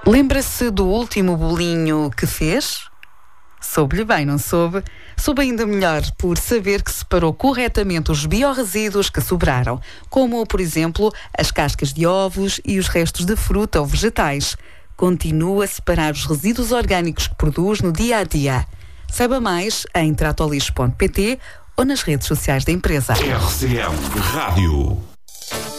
Lembra-se do último bolinho que fez? Soube-lhe bem, não soube? Soube ainda melhor por saber que separou corretamente os biorresíduos que sobraram, como, por exemplo, as cascas de ovos e os restos de fruta ou vegetais. Continua a separar os resíduos orgânicos que produz no dia a dia. Saiba mais em tratolixo.pt ou nas redes sociais da empresa. RCM Rádio.